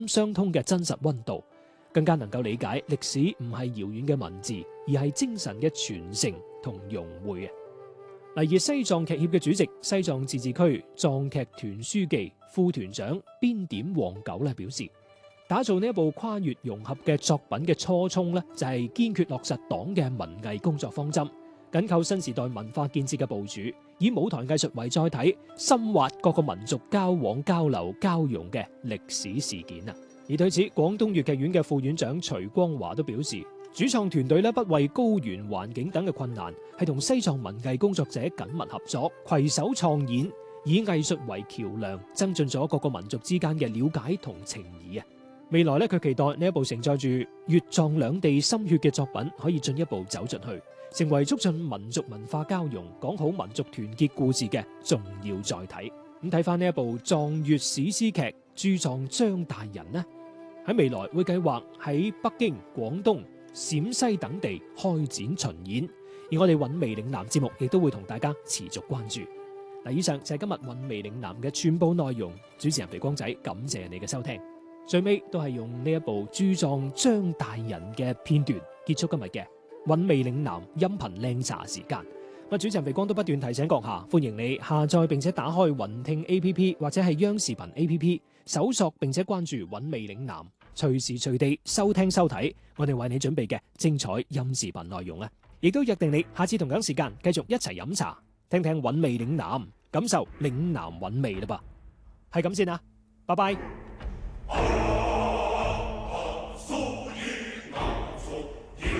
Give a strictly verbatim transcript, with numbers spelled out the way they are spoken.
相通嘅真實溫度，更加能夠理解歷史唔係遙遠嘅文字，而係精神嘅傳承同融匯啊！而西藏劇協嘅主席、西藏自治區藏劇團書記、副團長邊點黃九咧表示，打造呢一部跨越融合嘅作品嘅初衷咧，就係堅決落實黨嘅文藝工作方針，緊扣新時代文化建設嘅部署，以舞台藝術為載體，深挖各個民族交往交流交融嘅歷史事件啊！而對此，廣東粵劇院嘅副院長徐光華都表示，主創團隊咧不畏高原環境等嘅困難，係同西藏文藝工作者緊密合作，攜手創演，以藝術為橋樑，增進咗各個民族之間嘅了解同情誼啊！未來咧，佢期待呢一部承載住粵藏兩地心血嘅作品，可以進一步走進去，成為促進民族文化交融、講好民族團結故事嘅重要載體。咁睇翻呢一部藏粵史詩劇《駐藏張大人》呢，喺未來會計劃喺北京、廣東、陝西等地開展巡演，而我哋韻味嶺南節目亦都會同大家持續關注。嗱，以上就係今日韻味嶺南嘅全部內容。主持人肥光仔，感謝你嘅收聽。最尾都係用呢一部駐藏張大人嘅片段結束今日嘅韻味嶺南音頻靚茶時間。咁主持人肥光都不斷提醒閣下，歡迎你下載並且打開雲聽 A P P 或者係央視頻 A P P， 搜索並且關注韻味嶺南，隨時隨地收聽收睇我哋為你準備嘅精彩音視頻內容啦。亦都約定你下次同樣時間繼續一齊飲茶，聽聽韻味嶺南，感受嶺南韻味啦噃。係咁先啦，拜拜。